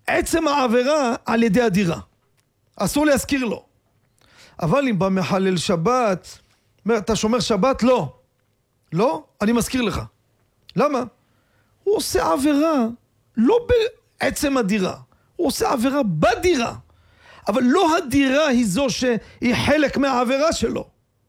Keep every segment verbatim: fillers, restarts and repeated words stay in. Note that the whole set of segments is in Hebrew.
עצם העבירה על ידי הדירה. אסור להזכיר לו. אבל אם בא מחלל שבת, אתה שומר שבת? לא. לא? אני מזכיר לך. למה? הוא עושה עבירה, לא בעצם הדירה. הוא עושה עבירה בדירה. אבל לא הדירה היא זו שהיא חלק מהעבירה שלו.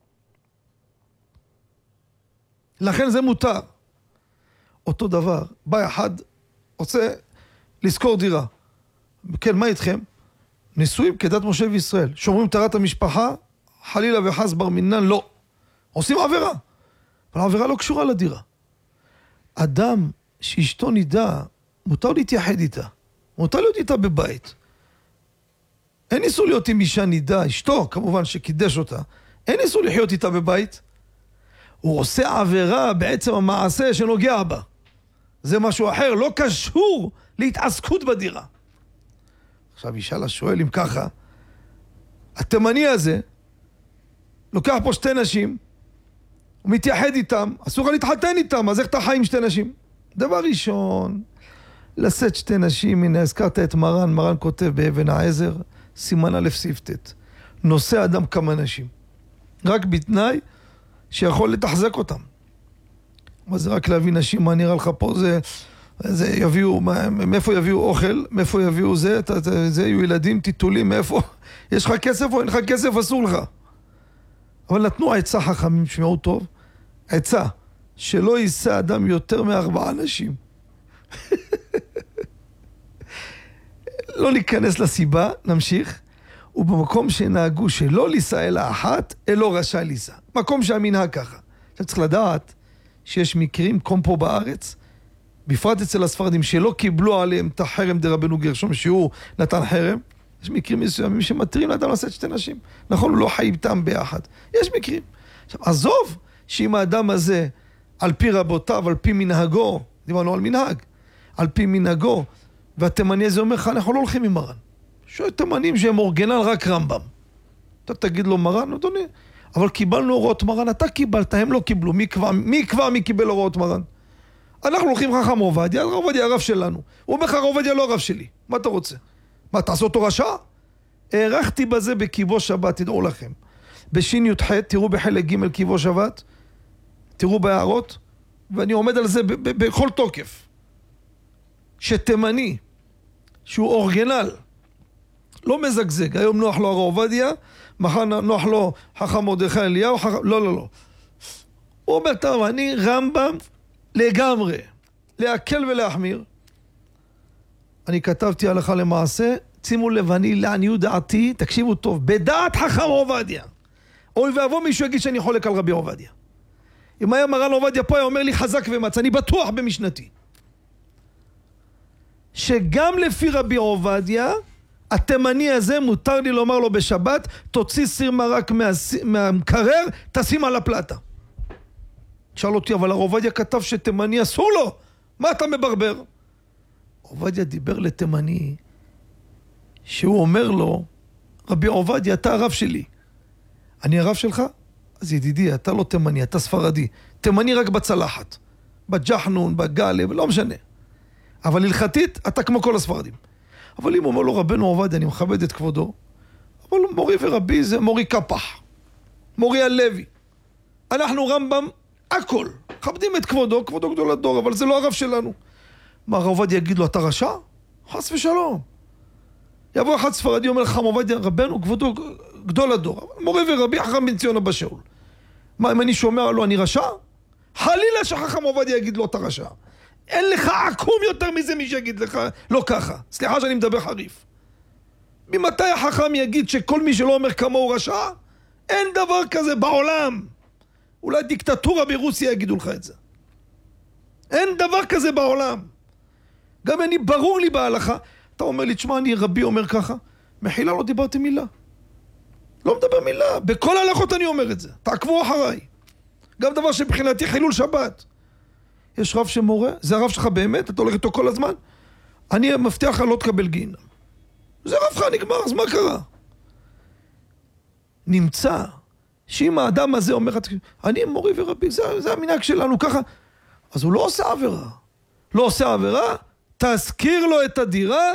לכן זה מותר. אותו דבר, בא אחד, רוצה לזכור דירה. כן, מה איתכם? נישואים כדת משה וישראל. שומרים תרת המשפחה, חלילה וחס בר מינן, לא. עושים עבירה. אבל העבירה לא קשורה לדירה. אדם שאשתו נידה, מותר להתייחד איתה. מותר להיות איתה בבית. אין איסור להיות עם אישה נידה, אשתו כמובן שקידש אותה. אין איסור לחיות איתה בבית. הוא עושה עבירה בעצם המעשה שנוגע בה. זה משהו אחר, לא קשור להתעסקות בדירה. עכשיו ישאל השואל אם ככה, התימני הזה לוקח פה שתי נשים, הוא מתייחד איתם, אסור לך להתחתן איתם, אז איך אתה חי עם שתי נשים? דבר ראשון, לשאת שתי נשים, הנה הזכרת את מרן, מרן כותב באבן העזר, סימן א' סעיף ט', נושא אדם כמה נשים, רק בתנאי שיכול לתחזק אותם. מה זה רק להביא נשים, מה נראה לך פה, זה, זה יביאו, מאיפה יביאו אוכל, מאיפה יביאו זה, זה יהיו ילדים, טיטולים, מאיפה, יש לך כסף או אין לך כסף, אסור לך. אבל נתנו עצה חכמים, שמעו טוב, עצה, שלא יישא אדם יותר מארבעה אנשים. לא ניכנס לסיבה, נמשיך. ובמקום שנהגו שלא לישא אלא אחת, אלא רשאי לישא. מקום שהמנהג ככה. עכשיו צריך לדעת שיש מקרים, כמו פה בארץ, בפרט אצל הספרדים, שלא קיבלו עליהם את החרם דרבנו גרשום, שהוא נתן חרם. יש מקרים מסוימים שמתירים לאדם לשאת שתי נשים. נכון, הוא לא חי איתם ביחד. יש מקרים. עכשיו, עזוב שאם האדם הזה, על פי רבותיו, על פי מנהגו, דיברנו על מנהג, על פי מנהגו, והתימני הזה אומר לך, אנחנו לא הולכים עם מרן. שואל תימנים שהם אורגנל רק רמב"ם. אתה תגיד לו מרן, אדוני, אבל קיבלנו הוראות מרן, אתה קיבלת, הם לא קיבלו, מי קבע, מי קבע מי קיבל הוראות מרן? אנחנו הולכים חכם עובדיה, עובדיה הרב שלנו. הוא אומר לך, עובדיה לא הרב שלי. מה אתה רוצה? מה, תעשו אותו רשע? הערכתי בזה בקיבו שבת, תדעו לכם. בשין י"ח, תראו בחלק ג' קיבו שבת, תראו בהערות, ואני עומד על זה בכל תוקף. שתימני, שהוא אורגנל, לא מזגזג, היום נוח לו הרב עובדיה, מחר נוח לו חכם מרדכי אליהו, חכם... לא, לא, לא. הוא אומר, טוב, אני רמב"ם לגמרי, להקל ולהחמיר. אני כתבתי הלכה למעשה, שימו לב, אני לעניות דעתי, תקשיבו טוב, בדעת חכם עובדיה. אוי ואבוא מישהו יגיד שאני חולק על רבי עובדיה. אם היה מרן עובדיה פה, היה אומר לי חזק ומצא, אני בטוח במשנתי. שגם לפי רבי עובדיה, התימני הזה מותר לי לומר לו בשבת, תוציא סיר מרק מהמקרר, תשים על הפלטה. שאל אותי, אבל הרב עובדיה כתב שתימני אסור לו, מה אתה מברבר? עובדיה דיבר לתימני, שהוא אומר לו, רבי עובדיה, אתה הרב שלי. אני הרב שלך? אז ידידי, אתה לא תימני, אתה ספרדי. תימני רק בצלחת. בג'חנון, בגלב, לא משנה. אבל הלכתית, אתה כמו כל הספרדים. אבל אם אומר לו רבנו עובדיה, אני מכבד את כבודו, אבל מורי ורבי זה מורי קפח. מורי הלוי. אנחנו רמב"ם, הכל. מכבדים את כבודו, כבודו גדול הדור, אבל זה לא הרב שלנו. מה, הרב עובדיה יגיד לו, אתה רשע? חס ושלום. יבוא אחד ספרדי, אומר לך, עובדיה, רבנו, כבודו גדול הדור. מורי ורבי, חכם בן ציון אבא שאול. מה, אם אני שומע לו, אני רשע? חלילה שחכם עובדיה יגיד לו, אתה רשע. אין לך עקום יותר מזה מי שיגיד לך, לא ככה. סליחה שאני מדבר חריף. ממתי החכם יגיד שכל מי שלא אומר כמוהו רשע? אין דבר כזה בעולם. אולי דיקטטורה ברוסיה יגידו לך את זה. אין דבר כזה בעולם. גם אני, ברור לי בהלכה. אתה אומר לי, תשמע, אני רבי אומר ככה. מחילה לא דיברתי מילה. לא מדבר מילה. בכל הלכות אני אומר את זה. תעקבו אחריי. גם דבר שבחינתי חילול שבת. יש רב שמורה, זה הרב שלך באמת, אתה הולך איתו כל הזמן. אני מבטיח לך לא תקבל גיהנום. זה רבך נגמר, אז מה קרה? נמצא שאם האדם הזה אומר, אני מורי ורבי, זה, זה המנהג שלנו ככה, אז הוא לא עושה עבירה. לא עושה עבירה, תזכיר לו את הדירה,